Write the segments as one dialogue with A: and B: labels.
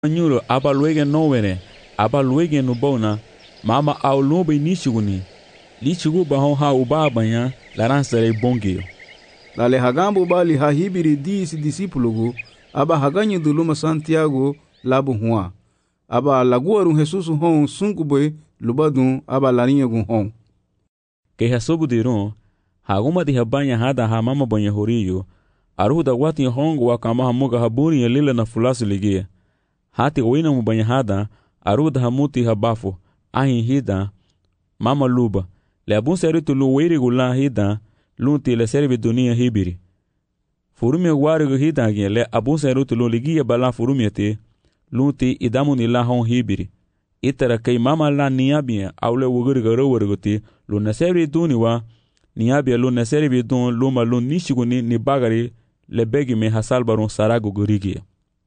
A: nyuro aba luege nowere aba luege nubona mama au lumbe nishiguni lichigu bahon ha ubabanya laransere bongeo
B: dale hagambo bali ha hibiri disi disipulugu aba haganyi duluma Santiago labu huwa aba laguaru Jesus hon sunkuboy lubadun aba larinyagun hon
A: ke hasobu dirun haguma di habanya hada ha mama banya horiyo aruda wati hongo wakama hamuga haburi lila na fulasu ligia hati wina mubanya hada aruda hamuti habafu ahin hida mama luba le abun seritu lu weiri gula hida lunti le servi dunia hibiri furumia warigu hida gien le abun seritu lu ligia bala furumia te lunti idamuni la hon hibiri itara kay mama la niabia awle wuguriga rowariguti lu na servi duniwa niabia lu na servi dun luma lu nishiguni ni bagari le begi me hasalbarun saragu gurigia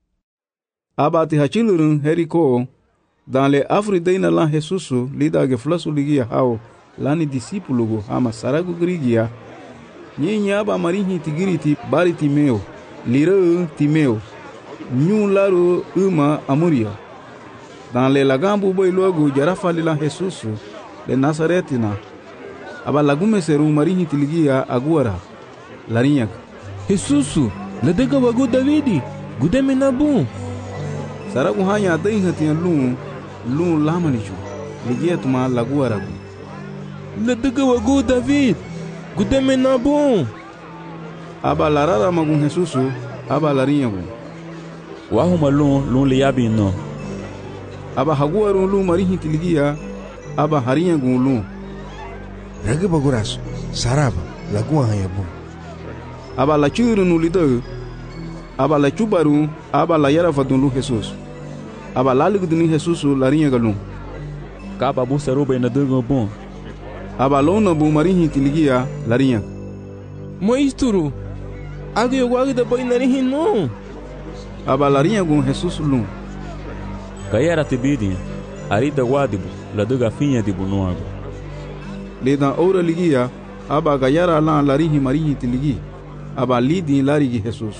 B: abati hachilurun heriko dans le afridaina la Jesusu lida ge flasu ligia hao lani disipulugo ama saragu gurigia nyinya aba marihi tigiriti bari Timeo lira Timeo nyu laro uma amuria dans le lagambu boy logo jarafa la Jesusu le Nazaretina aba lagume seru marihi tiligia aguara larinyak
C: Jesusu la dega wago Davidi gudeme nabu
B: saragu hanya dai hatian lun lamanichu ligia tuma laguara
C: la dega wago David gudeme nabu
B: aba larara magun Jesusu aba larinyagu
A: wahuma lun liyabi no
B: aba haguaru lun marihi tiligia aba harinyagu lun
D: rage baguraso saraba lagua hayabu
B: aba la churu nulido aba la chubaru aba la yara fadunlu Jesus aba la ligudni Jesus la rinha galum
A: kaba bu seruba na dugo bon
B: aba lona bu marihi tiligia la rinha
C: moisturu agi yogo da boy narihi no
B: aba la rinha gun Jesus lum
A: kayara tibidi arida wadibu la duga finha dibu noago
B: le dan ora ligia aba gayara la rihi marihi tiligi aba lidi larigi Jesus.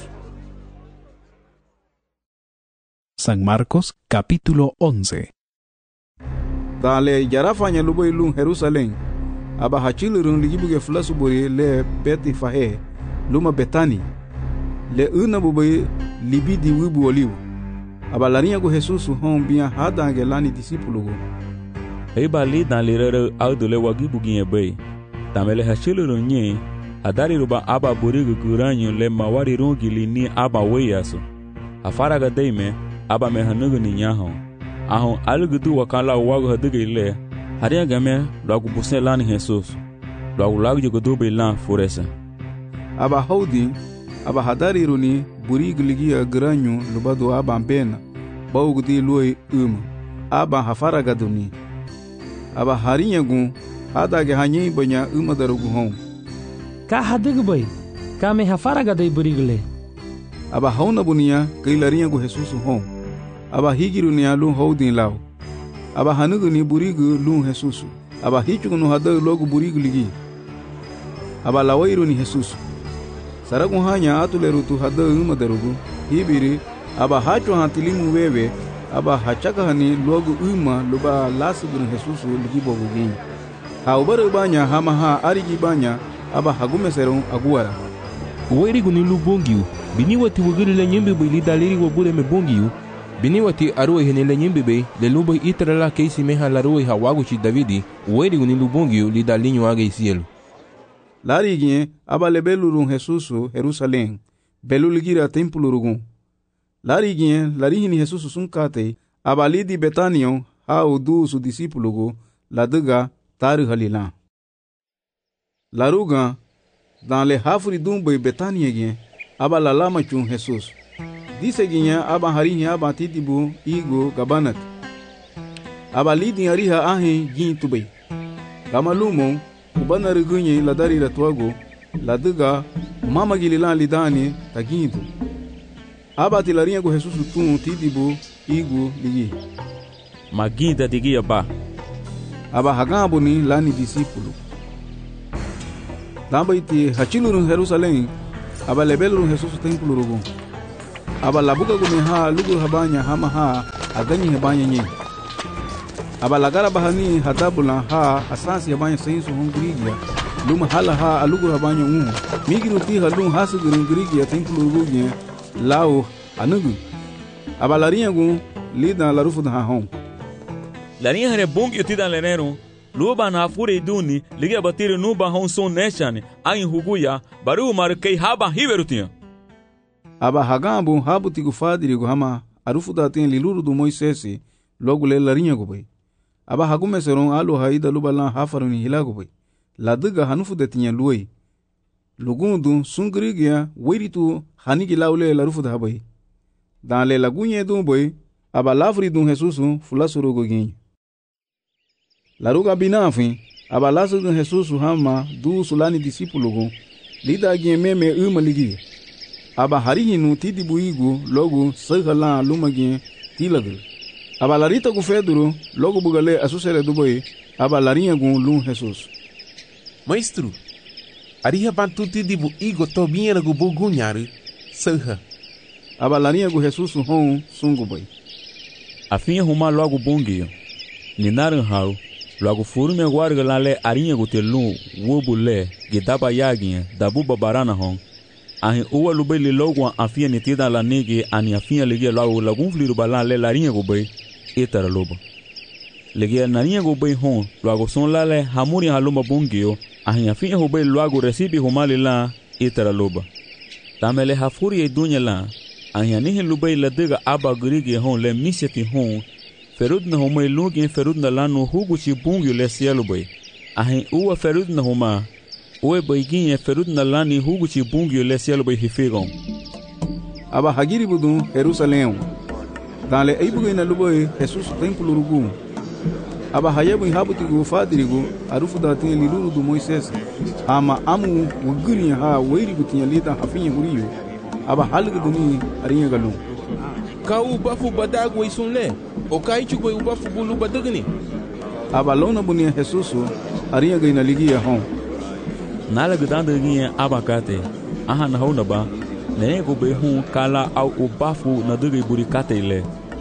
E: San Marcos capítulo 11.
B: Dale yarafanya lubo ilun Jerusalén aba hachilurun ligibuge flasu bori le beti fahe luma betani le una bubai libidi wibu oliu aba larinha go Jesus hon bia hadange lani disipulugo
A: eba li dan lirere audule wagibuginye bay tamele hachilurun nye adari ruba aba burigu guranyu le mawari rungili ni aba weyaso afaraga deime aba me hanugu ni nyaho ahon algudu wakala wagu haduga ile haria game lagu busen lani Jesus lagu jogodo be lan foresa
B: aba haudi aba hadari runi burigu ligia guranyu lubado aba bena bawgudi luoi aba hafaraga duni aba harinyagu adage hanyi banya darugu hon
F: ka hadig bay ka me hafaraga dai burigle
B: aba hauna bunia kailarinha go Jesus hon aba higiru ni alu houdin law aba hanugu ni burigu lu Jesus aba hichugu no hada logo burigu ligi aba lawairu ni Jesus saragu hanya atuleru tu hada darugu hibiri aba hachu hatilimu wewe aba hachaka hani logo luba lasubun Jesus ligi bogugi ha ubare banya hama ha arigi banya aba hagume serum aguara
C: weri guni lu bongiu bini wati wugiri le nyimbe be lidaliri wo bure me bongiu bini wati aru hene le nyimbe be le lubo itrala keisi meha la ruwa hawagu chi Davidi weri guni lu bongiu lidalinyo age isielu
B: larigi aba le beluru Jesus Jerusalén belu ligira templo rugun larigi larihini Jesus sunkate aba lidi Betanio ha udu su disipulugo laduga taru halila laruga dans le hafri dumbe Betania gien aba la lama chun Jesus dise ginya aba harihi aba titibu igo gabanat aba lidi hariha ahe gin tubei kamalumo ubana rugunye ladari latwago laduga mama gilila lidani tagintu aba tilarinha go Jesus tun titibu igo ligi
A: maginda digia ba
B: aba hagambo ni lani disipulu Damba iti hachilurun Jerusalén aba lebelurun Jesus templo rugun aba labuga gumi ha lugu habanya hama ha agani habanya nye. Aba lagara bahani hadabula ha asasi habanya sainsu hongrigia luma hala ha alugu habanya migiru ti halun hasu gringrigia templu rugia lao anugu. Aba larinha gu lida larufu da hon.
A: Larinha hare bongi utida lenero luba na fure duni ligia batiri nuba hon son neshane ain huguya baru markei haba hiverutinha.
B: Aba hagambu habu tigu fadiri gu hama arufu da tin liluru du Moisesi logo le larinha gu bai. Aba hagume seron alu haida luba lan hafaruni hilagu bai. Laduga hanufu de tinha luai. Lugundu sungrigia wiritu hanigi laule larufu da bai. Dan le lagunye du bai aba lafri du Jesusu fulasuru gu ginho. Laruga binafim aba lasu du Jesusu hama du sulani discípulo gu lida ginhe meme ligi. Aba harihinu tidi buigu logo sahala lumagin tilagul. Aba larita gu Pedro logo bugale asusere dubai aba larinha gu lum Jesus.
G: Maestro, ariha bantu tidi buigo tobinha gu bugunharu saha.
B: Aba larinha gu Jesus hon sungu bai.
A: Afinha huma logo bongio. Ninaran hau logo furu me guarga lale arinha gu telum wobule gidaba yaginha dabu babarana hon. Ahin uwa lubai li logo afia nitida la nege ani afia ligia logo lagun fliru balan le larinha gu bai etara lobo. Ligia narinha gu bai hon logo son lale hamuri haluma bongio ahin afia gu bai logo recibi humali la etara loba. Tamele hafuri e dunya la ahin anihi lubai la diga aba grigi hon le misiati hon ferud na homa lugi ferud na lanu hugu chi bongio le cielo bai. Ahin uwa ferud na homa Oe baiginha ferud na lani hugu chi bungio le cielo bai hifegon.
B: Aba hagiri budun Jerusalém. Dan le aibugo ina lubai Jesus templo rugu. Aba hayebu habuti gu fadirigo arufu da tin liluru du Moisés. Ama amu wuguni ha weiri gutinha lida hafinha huriyo. Aba halga duni arinha galum.
C: Ka u bafu badago isunle. O kai chugo u bafu bulu badagni.
B: Aba lona bunia Jesus arinha gaina ligia hon.
A: Nala gudanda ginha abakate aha na hona ba ne go be hun kala au ubafu na dugi burikate ile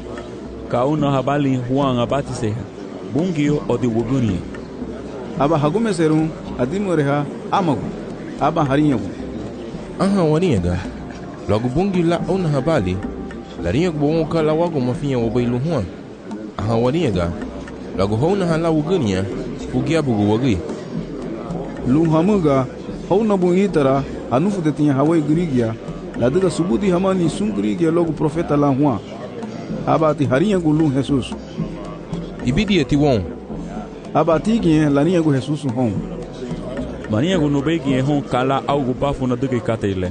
A: ka una habali huang abati se bungio odi woguni.
B: Aba hagume serum adimoreha amagu aba harinyagu
C: aha waniga logo bungi la una habali larinha go kala wago mafinha wo bailu huang aha waniga logo hona hala wogunia fugia bugu wogi
B: Lumhamuga hona bunitara anufu de tinha hawai grigia laduga subudi hamani sungrigia logo profeta la huang abati harinha gu lum Jesus.
C: Ibidi eti won
B: Abati ginhe larinha gu Jesus hon.
A: Marinha gu nubei ginhe hon kala au gu bafu na dugi kate ile.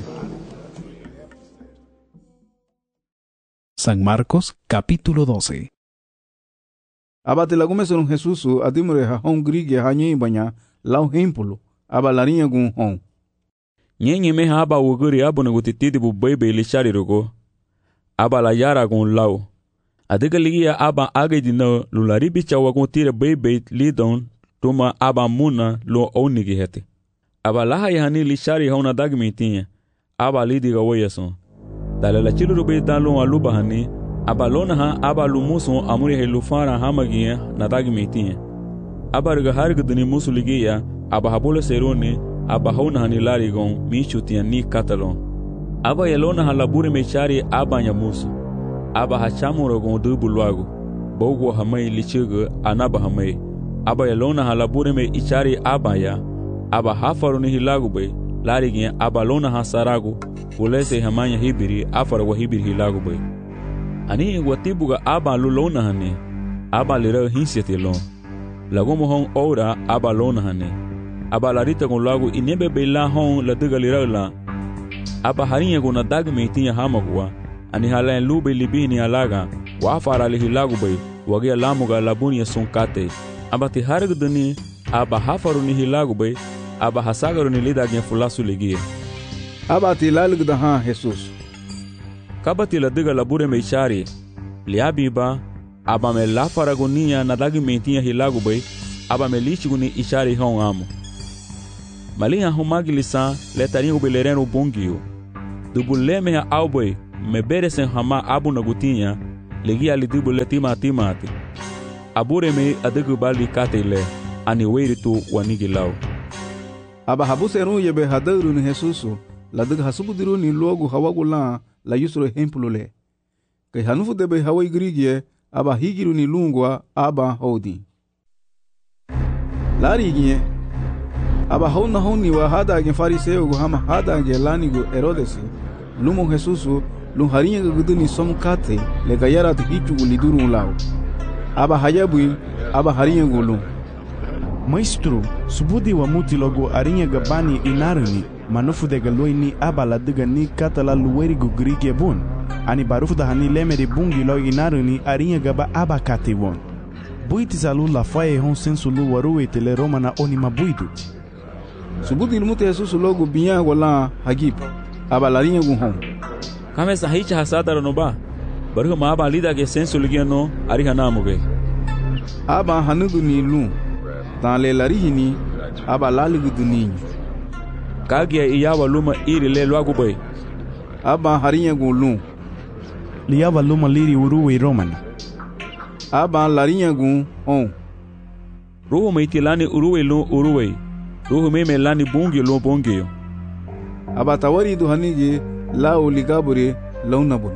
E: San Marcos capítulo 12.
B: Abati lagume serum Jesus adimoreha hon grigia hanyi banya lau hempolo aba larinha gu hon.
A: Nyenye meha aba wuguri abu na gutitidi bu bebe ilishari rugo. Aba la yara gun lau. Adiga ligia aba agedi na lularibi chawa gun tire bebe lidon tuma aba muna lo onigi hete. Aba laha yahani lishari hona dagmitinha. Aba lidiga woyason. Dale la chilu rube dan lo aluba hani. Aba lona ha aba lumuson amuri he lufara hamagia na dagmitinha. Aba riga harga duni musu ligia aba habole serone aba hona hani larigon michutia ni katalon. Aba yelona halabure mechari aba nyamusu. Aba hachamuro gon dubu luago. Bogo hamai lichiga anaba hamai. Aba yelona halabure me ichari aba ya. Aba hafaruni hilagu bay. Larigin aba lona hasarago. Ulese hamanya hibiri afara wa hibiri hilagu bay. Ani watibuga aba lulona hane. Aba lira hinsiati lon. Lagomo hon ora aba lona hane. Aba larita gon lago inebe bela hon la diga lira la. Aba harinha gon na dagme tinha hamagwa. Ani hala en lube libini alaga. Wa afara li hilagu bay. Wage lamuga labunia sonkate. Aba ti harga dani aba hafaru ni hilagu bay. Aba hasagaru ni lida gen fulasu ligia.
B: Aba ti lalig da ha Jesus.
A: Kabati la diga labure me ishari. Liabiba aba me la faragonia na dagi mentinha hilagu bay. Aba me lichiguni ishari hon amo. Malinha humagilisa letarinho belereno bongio. Dubuleme ha albay me beresen hama abu nagutinha, legi alidibu le timati. Abure me adegu bali katele, ani weiritu wanigilau.
B: Aba habuseru yebe hadaru ni Jesusu, la deg hasubudiru ni logo hawagula la yusro hempulule. Kai hanufu debe hawai grigie, aba higiru ni lungwa aba hodi. Lari gie, aba hauna honi wa hada gen fariseo go hama hada gen lani go Herodesi, lumo Jesusu, lunharinha gudu ni somkate, le gayara te hichu go liduru lao. Aba hayabui, aba harinha go lum.
H: Maestro, subudi wa muti logo arinha gabani inarani, manufu de galoi ni aba la diga ni katala luweri go grigie bon. Ani barufu da hani leme de bungi lo inarani arinha gaba aba kate bon. Buiti salu la faye hon sensu lu waruwe tele Roma na oni mabuidu.
B: Subudi ilmute Jesusu logo binya wala hagib, aba larinha go hon.
A: Kame sahicha hasada ranoba, baruhu ma aba lida ge sensu ligiano ariha namuge.
B: Aba hanudu ni lum, dan le larihini, aba laligudu ninho.
A: Kagia iyawa luma iri le luagu bay.
B: Aba harinha go lum.
H: Liava luma liri uruwe Romana.
B: Aba larinha go on.
A: Ruhu me itilani uruwe lu uruwe. Ruhu me lani bungi lu bungi.
B: Aba tawari du hanige lao ligabure launabuni.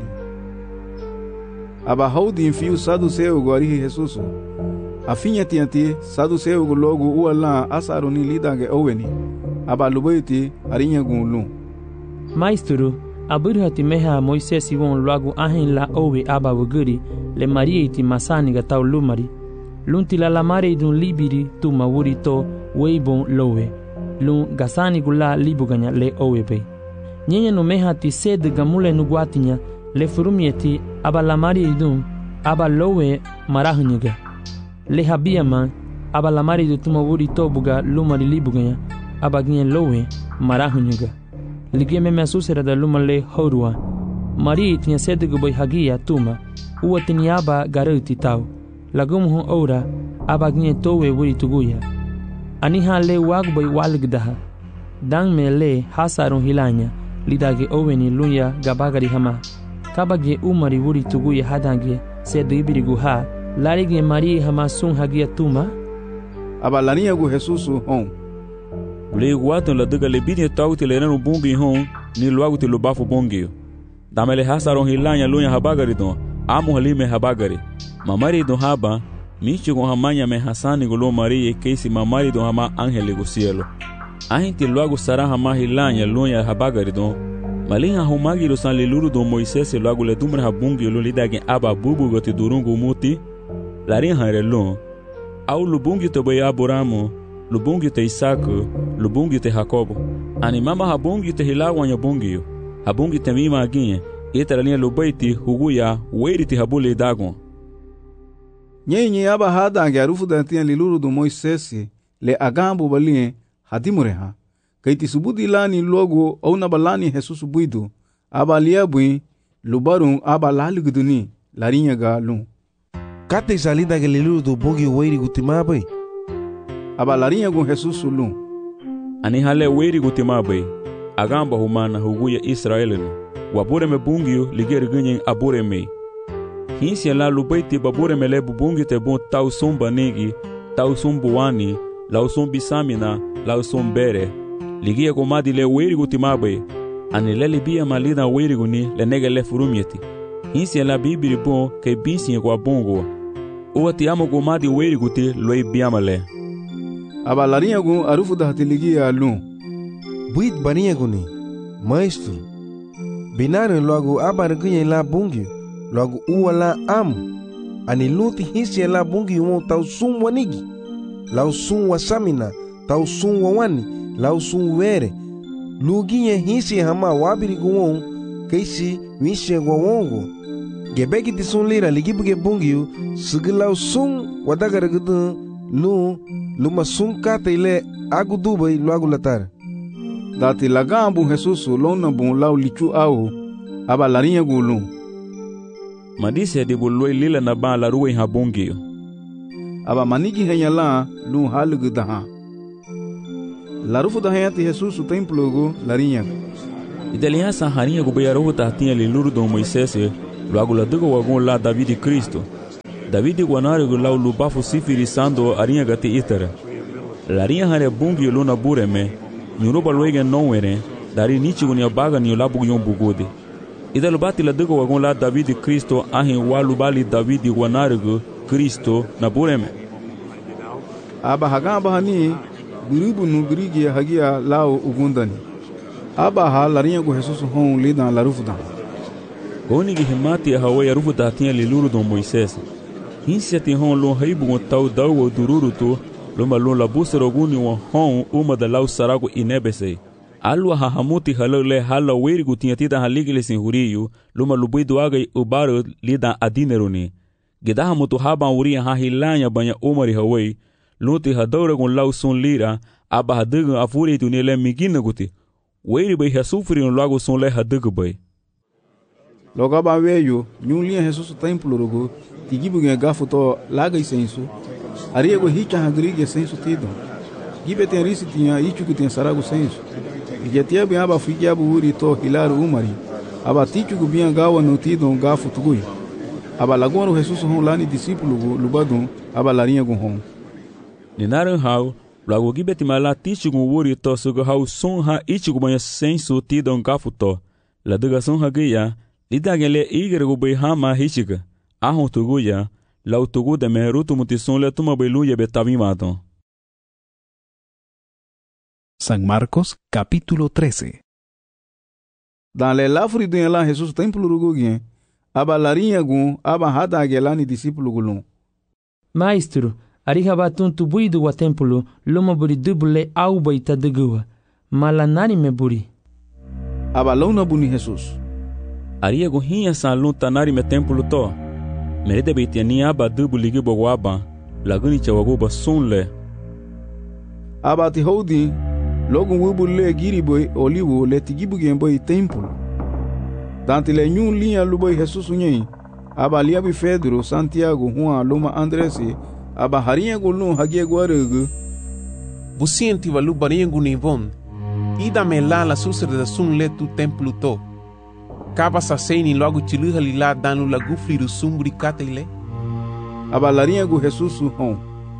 B: Aba haudi infiu saduseu go arihi Jesusu. Afinha tianti saduseu go logo uala asaroni lidange oweni. Aba lubaiti arinha go lum.
F: Maestro, aburhati meha Moisés won logo ahin la owe aba wuguri le Maria iti masani ga tau lumari. Lunti la lamare dun libiri tu mawuri to weibon lowe. Lun gasani gula libuganya le owe be. Nyenye no meha ti sed gamule nuguatinya le furumieti aba lamari idun aba lowe marahunyega. Le habiaman aba lamari du tu mawuri to buga lumari libuganya aba gnyen lowe marahunyega. Ligie me asusera da luma le horua. Maria tinha sede go hagia tuma. Ua tinha aba garuti tau. Lagum hon ora aba gnye towe wuri tuguya. Aniha le wagbay walgdaha. Dang me le hasarun hilanya. Lidage oweni lunya gabagari hama. Kabage umari wuri tuguya hadange sede ibirigu ha. Larige Maria hama sun hagia tuma.
B: Aba larinha go Jesusu hon.
A: Le guato la diga le bini tauti le nenu bungi hon ni luagu te lubafu bungi. Damele hasaron hilanya lunya habagari don. Amu halime habagari. Mamari don haba. Michi con hamanya me hasani golo Maria keisi mamari don hama angele go cielo. Ahinti luagu sara hama hilanya lunya habagari don. Malinha humagi lo san leluru don Moisés luagu le dumre habungi lo lidagin aba bubu gote durungu muti. Larin harelon. Au lubungi to boy Abramo. Lubungi te Isaac, lubungi te Jacobo. Animama habungi te hilawanya bungi. Habungi te mima aginye. Ita linha lubaiti huguya weiriti habule dagon.
B: Nyenye aba hadange arufu dantia liluru do Moisés le agambo balinhe hadimureha. Kaiti subudi lani logo au nabalani Jesusu buidu. Aba liabui lubarun aba laliguduni larinha ga lum.
D: Kate salida ke liluru do bungi weiri gutimabai.
B: Aba larinha go Jesusu lum.
A: Ani hale weiri gutimabai. Agamba humana huguya Israelinu. Wabure me bungio ligeri ganyen abure me. Hinsi la lubaiti babure me le bubungi te bon tau sumba negi, tau sumbu wani, lau sumbi samina, lau sumbere. Ligia gomadi le weiri gutimabai. Ani le libia malida weiri guni le nege le furumieti. Hinsi la bibiri bon ke binsi kwa bongo. Uwa ti amo gomadi weiri guti loi biamale.
B: Aba larinha go arufu da hatiligia lum.
D: Buit barinha guni, maestro. Binarin logo abargunye la bungi, logo uala am. Ani luti hisi la bungi won tau sum wanigi. Lau sum wasamina, tau sum wani, lau sum were. Luginye hisi hama wabiri guwon, keisi wishe gwawongo. Gebeki ti sun lira ligibuge bungi, sigilau sum wadagaragudu, luma sum kate ile agudubai logo latar.
B: Dati lagambu Jesusu lona bon lau lichu au aba larinha go lum.
A: Madise de boloi lila na ba la ruwe habungi.
B: Aba manigi henya la lum halugudaha. La rufu da henya ti Jesusu templo go larinha.
A: Idaliança harinha gubeyarohu tahtinha liluru do Moisés, logo la dugo wagon lá David e Cristo. David guanarigo lá o lubafu sifiri sando arinha gati itara. Larinha hare bungi luna bureme, nyuruba luege nonwere, dari nichigu ni abaga ni labu yon bugode. Ida lubati la dugo wagon lá David e Cristo ahin walubali David guanarigo Cristo na bureme.
B: Aba hagan bahani biribu nu birigi hagia lao ugundani. Aba ha larinha go Jesus hon lidan larufudan.
A: Gonigi himati a hawa yarufu datinha liluru do Moisés. Hinsia ti hon lon haibu on tau dawo dururuto, loma lon labusa roguni on hon uma da lau sarago inebesei. Alua hahamuti halau le hala werigu tinha tida haligile sin huriyu, loma lubuidu agai ubaro lidan adineruni. Gedaha mutu haban uria hahilanya banya umari hawai, lunti hadauragun lau sun lira, aba hadagun afuri tu nile migina guti. Weri bai hasufri no lago sun le hadagu bai.
B: Logo ba veio, nyun linha Jesus templo rogo, tigibu nge gafu to laga isensu. Ariego hicha hagrige sensu tido. Gibe tem risi tinha ichu que tem sarago sensu. Igetia bem aba fikia buuri to hilaru umari. Aba tichu ku bem gawa no tido gafu tugui. Aba lagono Jesus hon lani discípulo lubadun, aba larinha gun hon.
A: Ninaran hau, logo gibe timala tichu gun wuri to sugo hau sun ha ichu gu banha sensu tido gafu to. La duga sun hagia. Lidagele igergu bai hama hichiga. Ahon tuguya, lau tugu de merutu mutison le tuma bailuya betavimaton.
E: San Marcos, capítulo 13.
B: Dans le lafri de la Jesus templo rugugien, aba larinha gun, aba hada agelani discípulo gulun.
F: Maestro, ariha batun tubuidu wa templo, loma buri dubule au baita degua. Malanani me buri.
B: Aba launa buni Jesus.
A: Ariego hinha salun tanari me templo to. Merede beitiani aba dubu ligi bogwaba, laguni chawaguba sunle.
B: Aba ti houdin, logo wubu le giriboi olivo le tigibu gemboi templo. Dante le nyun linha luboi Jesus unyen, aba liabi Pedro, Santiago, Juan, Loma Andresi, aba harinha gulun hagiego aregu.
G: Busienti valu baringu nivon, ida me la susre da sun le tu templo to. Kaba sa seini logo tiluha lila danu la gufli do sumbri katele.
B: Aba larinha gu Jesus hon.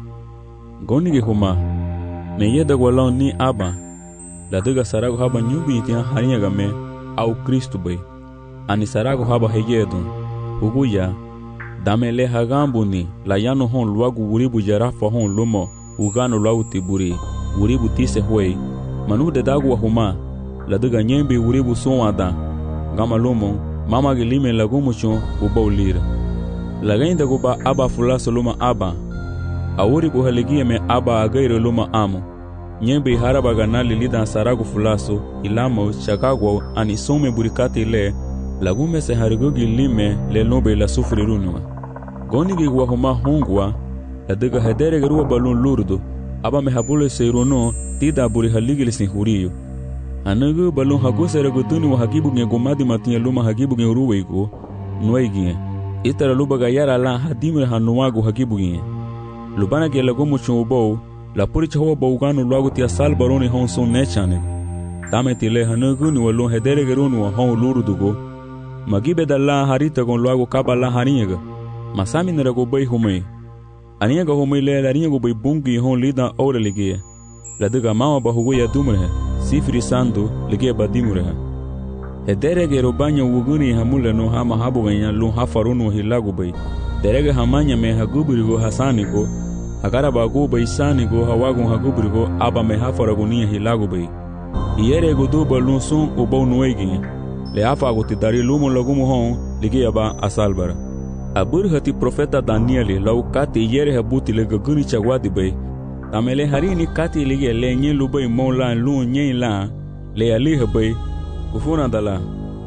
A: Gonigi huma, me yeda gwalon ni aba. La duga sarago haba nyubi tian harinha game, au Cristo bai. Ani sarago haba heyedun. Uguya, dame le hagambuni, la yano hon luagu uribu jarafa hon lumo, ugano luagu tiburi, uribu tise huei. Manu de dagu wa huma, la duga nyembi uribu sonwada. Gama lumo, mama gilime lagumucho ubau lira. Lagainda guba aba fulaso luma aba. Auri buhaligia me aba agairo luma amo. Nyembe haraba ganali lida saragu fulaso, ilamo, chakagwa, anisome burikati le, lagume se harigogi lime le nobe la sufri runwa. Gonigi guahuma hongwa, la diga hedere garua balun lurdo, aba me habule se rono, tida buri haligili sin huriyo. Anagu balon hagusera gutuni wa hagibu nge gomadi matinha luma hagibu nge uruweigo nuaiginhe. Itara luba gayara la hadimre hanuago hagibu nge. Lubana ke lagomu chubou, la puricha hoa baugano luago tia sal baroni hon son nechane. Tame tile hanagu ni walon hedere gerunu wa hon lurudugo. Magibe da la harita gon luago kaba la haringa. Masami nerago bai humei. Aniga humei le la ringa bai bungi hon lida ora ligia. La diga mama bahugo ya dumre. Sifri sando ligia badimureha. Hedere robanya wuguni hamule no hama habu ganya lun hafarunu hilagu bai. Derege hamanya me hagubirigo hasanigo. Hagara bagu bai sanigo hawagun hagubirigo aba me hafaragunia hilagu bai. Iere gudu balun sun ubau nuegi. Le hafa gutidari lumo lagumu hon ligia ba asalbara. Aburhati profeta Danieli lau kati iere habuti legaguni chagwadi bai. Tamele harini kati ligia le nye lubai mola lu nye la le aliha bai kufuna dala.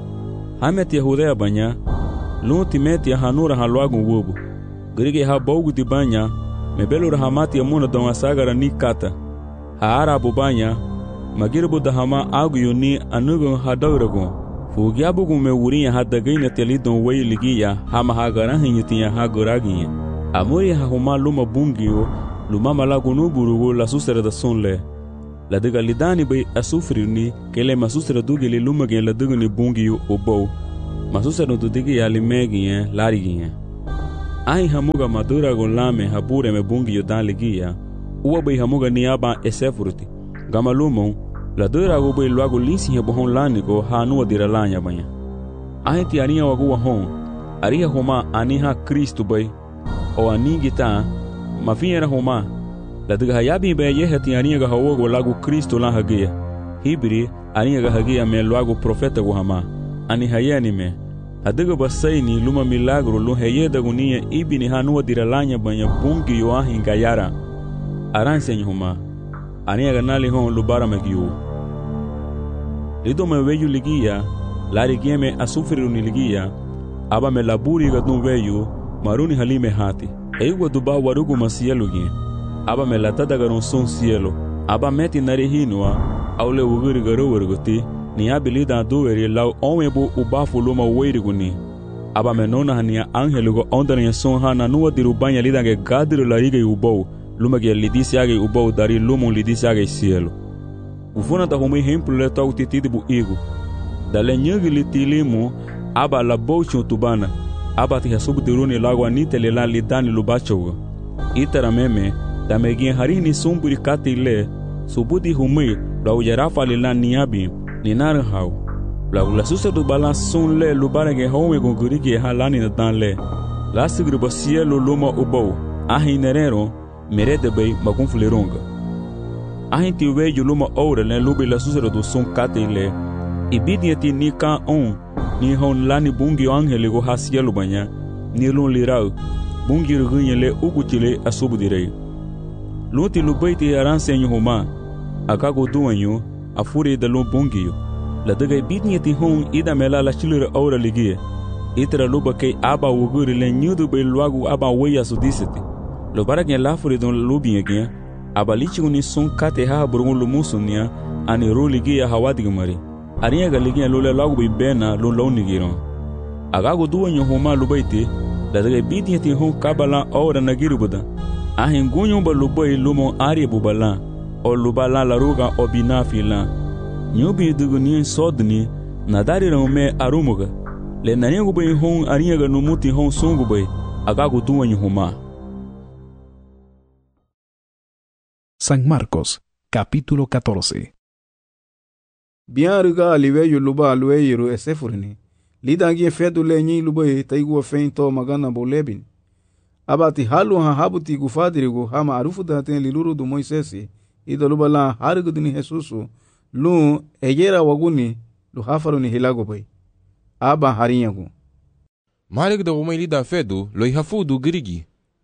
A: Hamet Yahudea banya lu timeti hanura halwagun wubu. Grige ha baugu di banya mebelu rahamati amuna don asagara ni kata. Ha arabu banya magirbu da hama agu yuni anugun hadauragun. Fugiabugun me wuriya hadagaina telidon wei ligia hama hagaran hinyutiya haguragiya. Amuri ha huma luma bungiyo Lumama lagu nuburugo la susere da sunle. la diga lidani bay asufri ni kele masusra dugi li lumage la diga ni bungi yu obo masusra no digi ya li megi lari ai hamuga madura go lame habure me bungi yu dan ligia uwa bay hamuga ni aba esefruti gamalumo la dura go bay luago linsi he bohon lanigo hanu dira lanya banya ai ti aria wago hon aria homa aniha Kristo bay o anigita mafiera homa la diga hayabi be ye hati aria ga hawo lago Kristo la hagia hibri aria ga hagia me luago profeta go hama ani hayani me adiga basaini luma milagro lo heye dagunia ibini hanu dira lanya banya bungi yo ahinga yara aranse homa aria ga nali hon lubara magiu lido me veyu ligia lari gieme asufriru ni ligia aba me laburi ga dun veyu maruni halime hati eiwa duba warugu masielo gi aba me latada garon son cielo aba meti nare hinwa aule uguri garo wergoti ni abilida duweri lau onwebo ubafu luma weiriguni aba me nona hania angelugo ondanya son hana nuwa dirubanya lidange gadiro larige ubou lumage lidisiage ubou dari lumu lidisiage cielo ufuna ta homi hemplo le tau titibu igu dale nyagi litilimu aba la bouchu tubana aba ti hasubu diruni lagwa nitele la lidani lubachogo itara meme da megin harini sumburi katile subudi humi la ujarafa lila niabi ni nar haw la susa do balanson le lubarage howe gongurige halani na dan le la sigri basielo luma ubo ahinerero merede bay magunfleronga ahinti weju luma ora le lubi la susa do son katile ibidiati ni ka on ni hon lani bungi angele go hasielo banya ni lon lirau bungi rugunyele ugutile asubudire luti lubaiti aransenyo homa akago duanyo afure da lo bungiyo la daga bidniati hon ida mela la chilure ora ligie itra luba ke aba wuguri le nyudu be luagu aba weya sudiseti lo barage la fure don lubiege aba lichuni son kate ha burun lumusunia ani roligia hawadigmari aria galigia lo le lagu be bena lo lonigiro agago duanyo homa lubaiti la daga bidniati hon kabala ora nagirubuda ahin gunyo ba lubai lumo ari bubala o lubala la ruga obina fila nyubi duguni sodni nadari rome arumuga le nanyangu bay hon ariyaga numuti hon sungu bay agago duwanyu huma.
E: San Marcos, capítulo 14.
B: Bianruga aliveyu luba alueyiru esefurni lidangi fedu le nyi lubai taigu feinto magana bolebin abati halu ha habuti gufadirigo hama arufu daten liluru du Moisesi idolubala harigudini Jesusu lu ejera waguni lu hafaruni hilago bay aba harinyagu
C: marig da umay lida fedu lo ihafudu girigi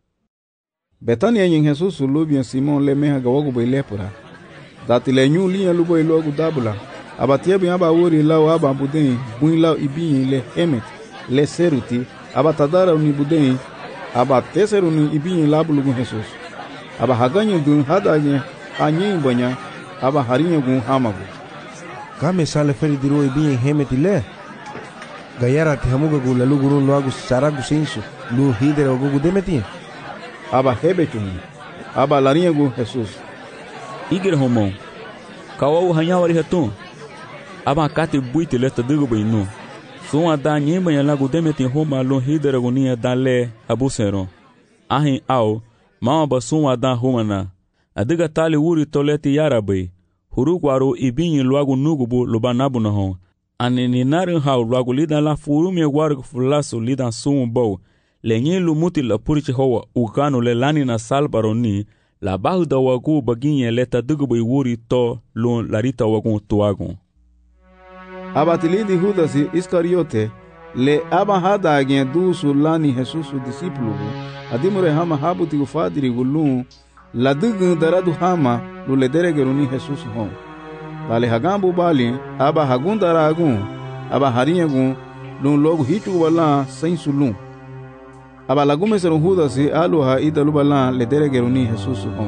B: Betania yin Jesusu lubian Simon le meha gawagu bay lepura dati le nyu liya lubo ilogu dabula abatia bi aba wori law aba budin buin law ibin le emet le seruti aba tadara uni budin aba teseru ni ibin labulugu Jesus aba haganyo dun hadanye anyin banya aba harinyo gun hamagu
D: kame sale feri diro ibin hemeti le gayara ti hamuga gu lalu gurun loagu saragu sensu lu hidere ogu demeti
B: aba hebetun aba larinyo gun Jesus
A: igir homo kawo hanyawari hatun aba kate buite leta digo bayno son ada nyemba ya lagu demeti homa lo hidere gonia dale abusero ahin au mama basun ada homana adiga tali wuri toleti yarabe hurukwaro ibinyi luagu nugubu lubanabu na hon anini narin hau luagu lidan la furumi waru fulaso lidan sumu bow lenye lumuti la purichi hoa ukano le lani na salbaroni la bahuda wagu baginye leta dugubu wuri to lun larita wagu tuagu
B: abatilidi Judasi Iscariote le aba hada agien dusu lani Jesusu disipulugu adimure hama habuti gufadiri gulun la dugun daradu hama lule deregeruni Jesusu hon dale hagambu bali aba hagundara agun aba harinyagun lun logu hichu wala sensulun aba lagume serun Judasi aluha idalu bala le deregeruni Jesusu hon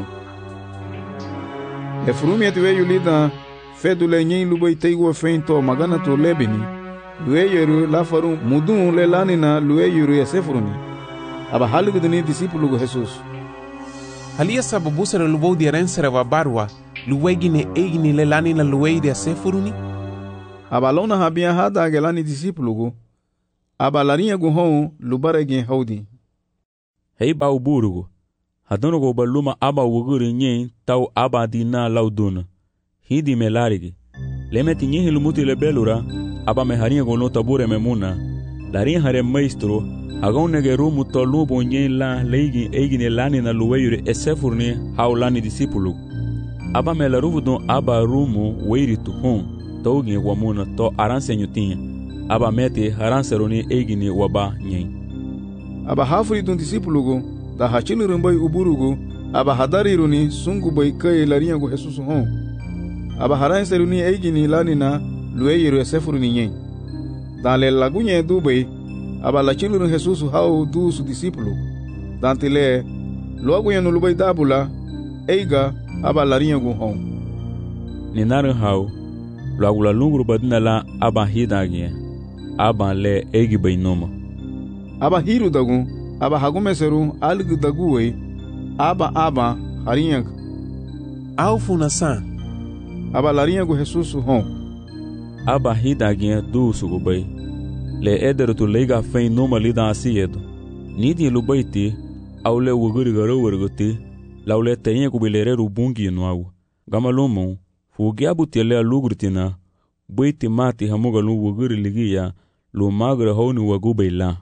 B: le frumieti weyu lida fedule nyin lubai teigo feinto magana to lebini lueyeru lafaru mudun le lanina lueyeru esefuruni aba haluguduni disipulugu Jesus
G: halia sababusere lubou di arensere wa barwa luwegi ne egini le lani la luwei de sefuruni.
B: Aba lona habia hada gelani disipulugu. Aba larinha gu hon lubaregen haudi.
A: Hei ba uburugu. Hadono go baluma aba wuguri nyen tau aba dina lauduna. Hidi melarigi. Lemeti nyehi lumuti le belura, aba meharinha go no tabure memuna. Larinha hare maestro, agonege rumu tolubo nyen la leigi egine lani na luweyure esefurni hau lani disipulu. Aba melaruvu don aba rumu weiri tu hon, taugi wamuna to aranse nyutinha. Aba meti haranseroni egine waba nyen.
B: Aba hafuri don disipulugo, da hachili rumbai uburugo, aba hadariruni sungu bai kai larinha go Jesus hon. Aba haranseroni egine lani na luweyure esefurni nyen. Dan le lagunye dubai, aba la chiluru Jesus hau du su discípulo. Dantile, logo ya nulubai dabula, eiga aba larinha gu hon.
A: Ninaru hau, logo la lungru badina la aba hidagia, aba le eigi bai noma.
B: Aba hiru dagu, aba hagumeseru algu daguwe, aba harinha.
G: Au funasan.
B: Aba larinha gu Jesus hon.
A: Aba hidagia du su gubai. Le eder tu leiga fein numa lida asiedo. Nidi lubaiti, au le wuguri garo werguti, lau le teinha kubilere rubungi nuau. Gama lumon, fugiabu tielea lugrutina, buiti mati hamuga lu wuguri ligia, lu magre honi wagube la.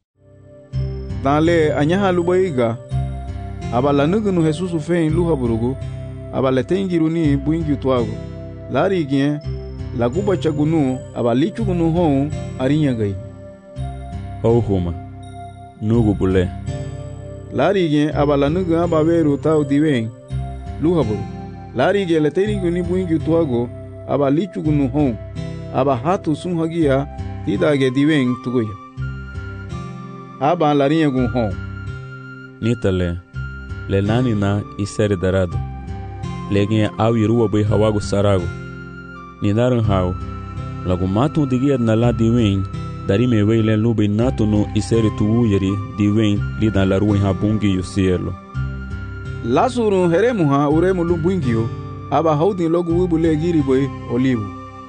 B: Dan le anyaha lubaiga, aba la nugunu Jesus fein luha burugu, aba le teingiruni buingi tuago. Lari igien, la guba chagunu aba lichu gunu hon arinha gai.
A: Huma, nugu bule.
B: Lari gen aba la nugu aba veru tau diwen luhaburu. Lari gen le teri guni buingi tuago aba lichu gunu hon aba hatu sunhagia tidage diwen tugoya. Aba larinha gun hon.
A: Nitale, le nani na isere darado. Legin au irua bai hawago sarago. Ninaran hau, lagu matu digia na la diwen, dari me weile lube natu no isere tu uyeri diwen lida la ruin ha bungi yu cielo.
B: Lasurun heremu ha uremu lumbungio, aba haudin logu wibule giri boy olivu.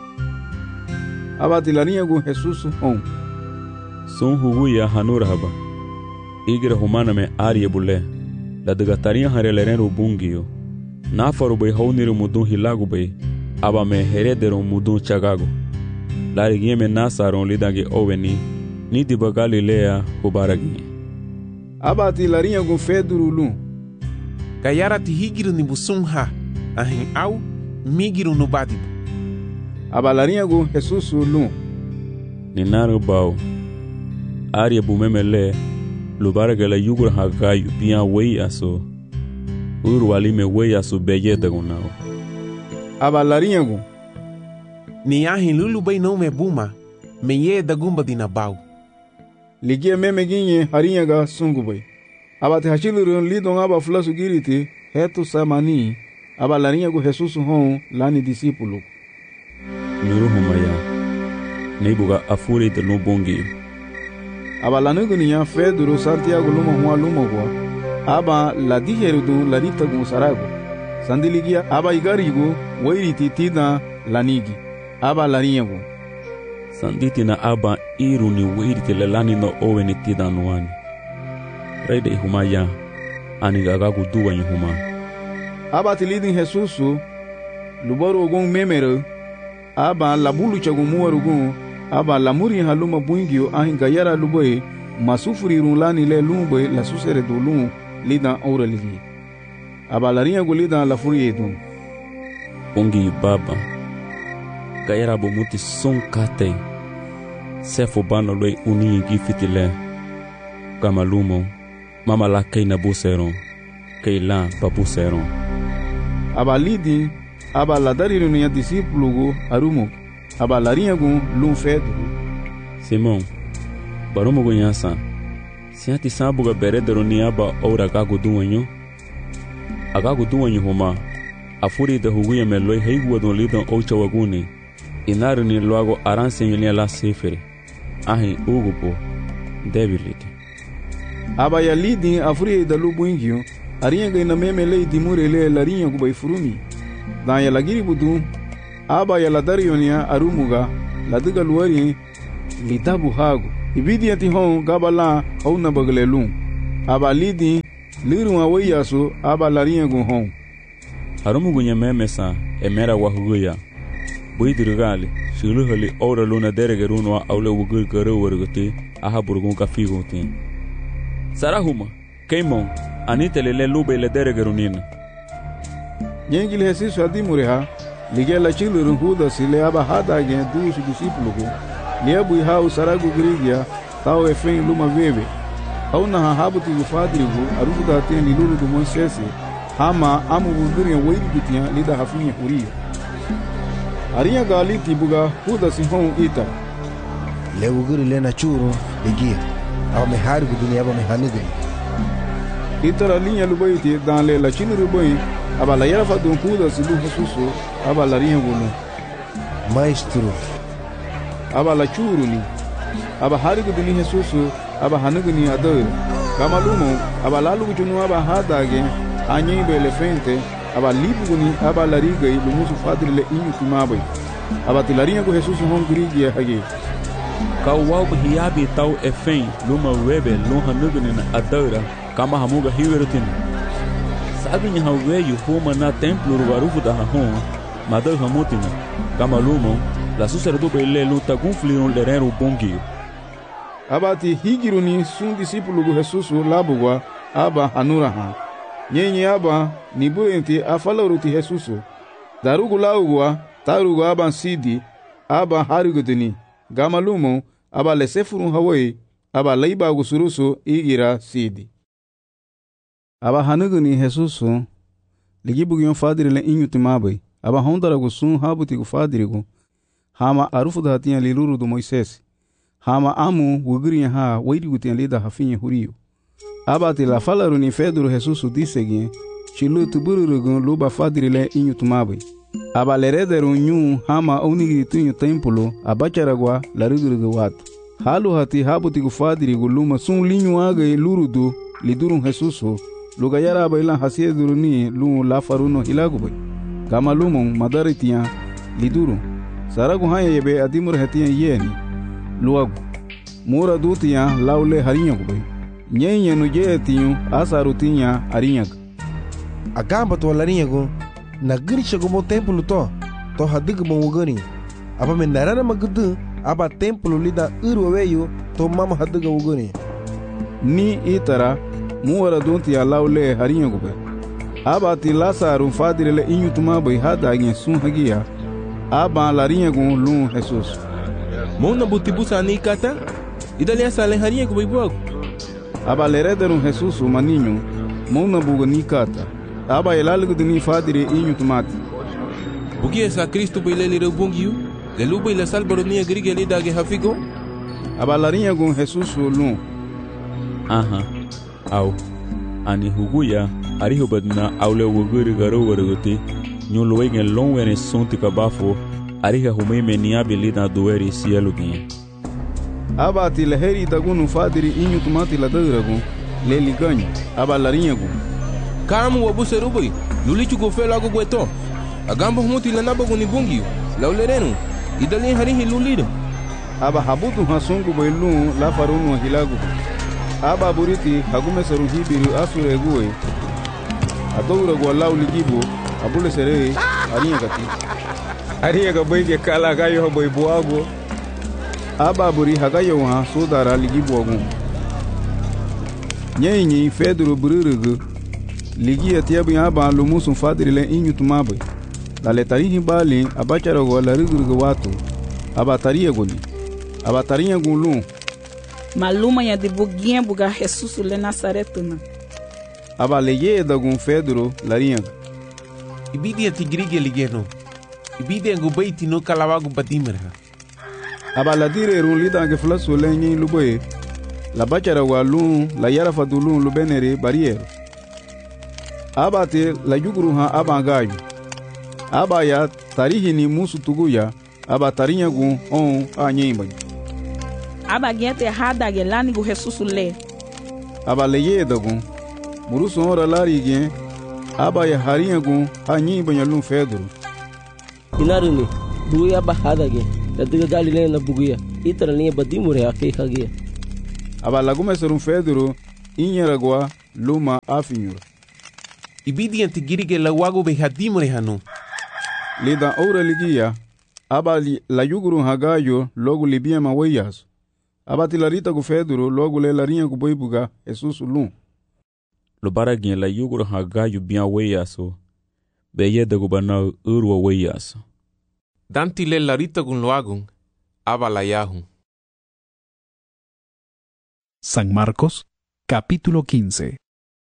B: Aba tilarinha gu Jesus hon.
A: Son huguya hanura haba. Igira humana me arie bule. La degatarinha hareleren bungio. Nafaru bai hauniru mudun hilagu bai. Aba me heredero mudun chagago. Lari me nasaron lidage oveni, ni di Galilea hubaragi.
B: Aba ti larinha gun feduru lun.
G: Gayara ti higiru ni busum ha, ahin au, migiru no badibu.
B: Aba larinha gun Jesus lun.
A: Ninaru bau. Aria bumemele, lubarage la yugur hagayu, bian wei aso. Uru alime wei aso beyete gunao.
B: Aba larinha gun.
G: Ni ahin lulu bai não me buma, me ye da gumba dina bau.
B: Ligia meme ginye harinha ga sungu bai. Aba te hachilurun lidon aba flasu giriti, hetu samani, aba larinha gu Jesus hon lani discípulo.
A: Nuru humaya, neibuga afuri de lubongi.
B: Aba lanugu niya Pedro Santiago luma hua luma hua, aba la diherudu la rita gun sarago. Sandiligia aba igarigu, wairiti tina lanigi. Aba larinha gun.
A: Sanditi na aba iru ni wairiti lelani no owe ni tida nuani. Reide humaya, anigagagu duwa ni huma.
B: Aba tilidin Jesusu, lubaru gun memere, aba labulu chagun muwaru gun, aba lamuri haluma buingio ahin gayara lubai, masufuri runlani le lumbai la susere do lum lidan ora ligi. Aba larinha gun lidan la furi edun.
A: Bungi baba. Gayara bomuti son kate. Sefo bano loi uni gifitile. Kamalumo. Mama la kei na buseron. Kei la papuseron.
B: Aba lidi, aba la dariruni ya disipulugu arumo. Aba larinha gun lum fedu.
A: Simon. Barumo gunyansan. Sianti sambuga beredero ni aba ora gagu duwanyo. Agagu duwanyo huma. Afuri de huguya meloi heigua don lidon ocha waguni. Inaru ni luago aranse la sefere. Ahin ugupo. Debilite.
B: Aba ya lidin afuri da lubuingio. Arinha gaina meme lei dimure le larinha gubai furumi. dan ya lagiri budu aba ya ladarionia arumuga ladiga luari litabu hagu ibidi ati hon gabala hauna baglelun aba lidi liru awayaso aba lariengu hon
A: arumugu nyememesa emera wahuguya buidirgali shiluhali ora luna deregerunwa aule wugur garo warguti aha burgun kafiguntin sarahuma keimon anitelele lube le deregerunina
B: Nyengil hesisu adimureha ligela chilurun huda sile aba hada gen dusu disipulugu liebu hau saragu grigia tau efen luma veve hauna hahabuti gufadrigu arufuda ten lilulu du monsesi hama amu bugurin weiri gutiya lida hafinye huriyo ariya galiti buga huda sihon ita
D: lewuguri lena churu ligia aba meharigu dunia aba mehanigin
B: itara linha lubaiti dan le la chinu rubai aba la yara fadun huda silu hasusu aba la riha gulu
D: maestro
B: aba la churu ni aba harigu duni hasusu aba hanugu ni adar kamalumo aba lalu gujunu aba hadage anyi bele fente aba libu ni aba la riga lumusu fadri le inyu timabai aba tilarinha go hasusu hon grigi hage
A: kawau hiabi tau efen luma webe lun hanugu ni adara kama hamuga hiwerutin sabinya haweyu homa na templo rubarufu da hahon madal hamutina kama lumo la suserdu bele luta gunflion lerero bongi
B: abati higiruni sun discípulo go Jesusu labugwa aba hanuraha nyenye aba nibuenti afaloruti Jesusu darugu laugwa tarugu aba sidi aba harigudini gama lumo aba lesefurun hawai aba leiba gusurusu igira sidi aba hanuguni Jesusu ligibugion fadiri le inyu timabai aba hondara gusun habuti gu fadirigu hama arufu da hatia liluru do Moisés hama amu wugiri ha weidi gutian lida hafinye huriyo aba ti la falaru ni Pedro Jesusu disegin chilu tubururugun luba fadiri le inyu timabai aba lerederu nyu hama onigiri tunyu templo abacharagwa laruguru watu halu hati habuti gu fadirigu luma sun linyu aga lurudu lidurun Jesusu luga yara bailan hasie duruni lu la faruno hilagubai kama lumon madaritiya liduru saragu haya yebe adimur hetiya yeni luagu mura dutiya laule harinya gubai nyenye no jetiyu asarutinya arinya
D: agamba to larinya go na grisha go mo templo to hadigu mo wugani aba menarana magudu aba templo lida urweyo to mama hadigu wugani
B: ni itara muwara donti ya laule harinya gube aba ti lasaru fadire le inyu tumabai hada gen sun hagia aba larinya gun lun Jesus
C: mona butibusa ni kata idali asale harinya gube buagu
B: aba lerederun Jesus maninyu mona buga ni kata aba elalgu dini fadire inyu tumati
C: bugi esa Cristo bile lire bungiu le luba ila salbaronia grige le dage hafigo
B: aba larinya gun Jesus lun
A: aha au ani huguya ariho badna aule wuguri garo warguti nyulo wegen longwene sonti kabafo ariha humeme niabe na dueri sielugin
B: aba ti leheri dagunu fadiri inyu tumati la dadragun le liganyu aba larinha gu
C: kamu wabuse rubai lulichu go fela go gweto agamba humuti la nabago ni bungiu laulerenu idali harihi lulida
B: aba habutu hasungu bailun la farunu hilagu aba buriti hagume seru hibiru asure guwe adowra go law ligibo abule sere ariya ga boyge kala gayo boy buago aba buri hagayo ha sodara ligibo gu nyenyi Pedro bururugu ligia tiabu aba lumusun fadiri le inyu tumabe la letarihi bali abachara go la rugurugu watu aba tariya goni aba tariya gulu
I: maluma ya de buguinha buga Jesus le Nazaretuna
B: aba leye da gun Pedro larinha
G: ibidi atigrige ligeno ibidi ngo baiti no kalawagu badimera
B: aba la dire run lida ge flaso lenyi luboye la bachara walu la yara fadulun lubenere barriere aba te la yuguru ha aba gayu aba ya tarihi ni musu tuguya aba tarinya gun on anyimba
I: aba gente errada gelani go Jesus le
B: aba leye da gun muruso ora lari gen aba ya harinha gun hanyi banyalun Pedro.
J: Inaruni buguya bahadage tadiga Galilea na buguya itara linha badimure akeihagia.
B: Aba lagume serum Pedro inyaragwa luma afinyura.
G: Ibidi antigirige la wago be hadimure hanu.
B: Lida ora ligia aba la yuguru hagayo logo libia maweyas. Aba tilarita gu Pedro logo le larinha gu boibuga Jesus lum.
A: Lo baragin la yuguru hagayo bia weyaso. Beye de gubana urwa weyaso.
G: Danti le larita gun loagun aba la yahun.
E: San Marcos, capítulo 15.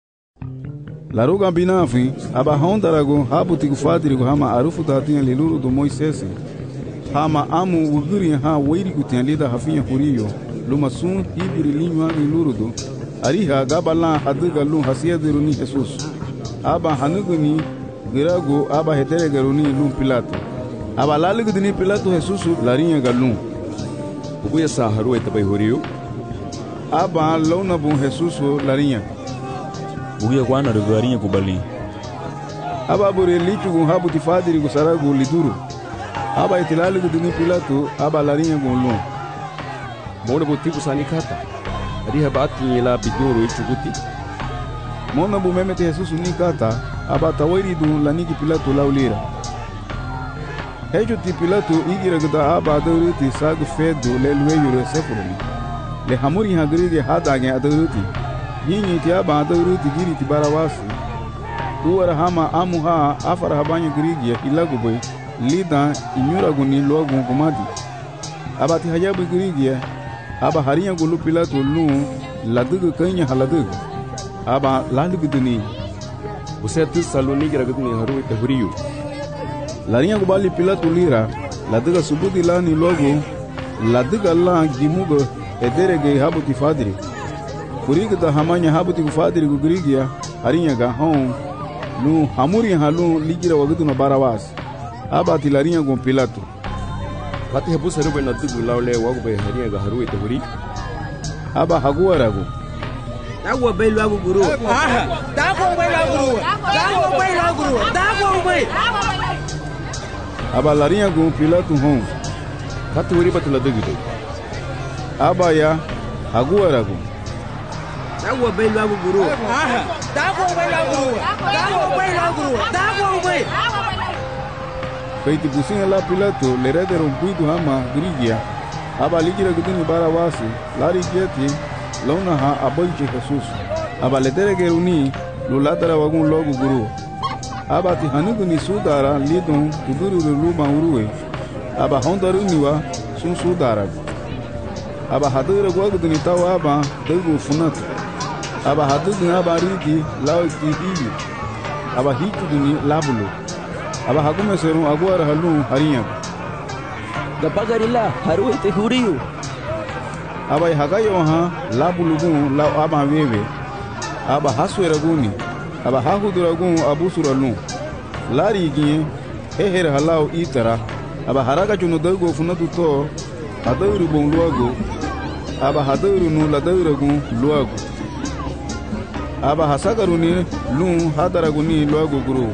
B: La ruga binafi aba hondarago habuti gu fadiri gu hama arufu datinha liluru do Moisés. Hama amu wuguri ha weiri gu tinha lida hafinha huriyo. Luma sun hibiri linwa liluru do. Ariha gabala hadiga lun hasiadiru ni Jesus. Aba hanuguni girago aba hetere garuni lun Pilato. Aba laligu dini Pilato Jesus larinha galun.
K: Buguya sa haruwe tabay huriyo.
B: Aba launa bun Jesus larinha.
A: Buguya kwana rugarinha kubali.
B: Aba bure lichu gun habuti fadiri gu saragu liduru. Aba itilaligu dini Pilato aba larinha gun lun.
K: Mona butiku sani kata. Ariha bati la biduru ichuguti.
B: Mona bu memete Jesus ni kata aba tawairi dun laniki Pilato laulira. Hejo ti Pilato igira gda aba aduriti sag fedo le lueyo sefurni. Le hamuri hagrige hadage aduriti. Yinyi ti aba aduriti giri ti barawasi. Uwara hama amuha afara habanya grige ilaguboy lida inyura guni logun kumadi. Aba ti hajabu grige aba harinha gulu Pilato lu ladugu kanya haladugu. Aba lalugu duni.
K: Você tu saloni gragudni haruwe tahuriyo.
B: Larinha gubali Pilato lira laduga subudi lani logo laduga la gimugo ederege habuti fadiri. Kuriga da hamanya habuti fadiri gugrigia harinha ga hon lu hamuri halu ligira wagudu na barawas. Aba tilarinha gon Pilato.
K: Kati habu sarube na dugu laule wagu be harinha ga haruwe tahuri.
B: Aba haguarago.
J: Dago be lagu guru. Dago be lagu guru. Dago be lagu guru. Dago be.
B: Aba larinha gon Pilato hon.
K: Kati wuri batula dugu.
B: Aba ya haguarago.
J: Dago be lagu guru. Dago be lagu guru. Dago be lagu guru. Dago be.
B: Feiti businha la Pilato le redero un puidu hama grigia. Aba ligira gudini barawasi lari geti launa ha abolche Jesus. Aba ledere geruni lulatara wagun logu guru. Aba ti hanuguni sudara lidon uduru luma uruwe. Aba hondaru niwa sun sudara. Aba hadura gwaguduni tawa aba degu funatu. Aba haduduni aba rigi lauti hiyu. Aba hituduni labulu. Aba hagume serum aguara halun harinha.
J: Gapagarila haruwe tahuriyo.
B: Aba hagayo ha labulugun la aba wewe. Aba hasweraguni. Aba hahuduragun abusuralun. Lari gie heher halau itara. Aba haraga chuno dago funatu to aduru bon luago. Aba haduru nu la dauragun luago. Aba hasagaruni lun hadaraguni luago guru.